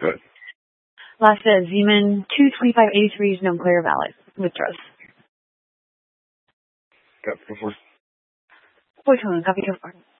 Good. Last Zeman 22583 is no player valid. Withdraws. Got before. Voice copy to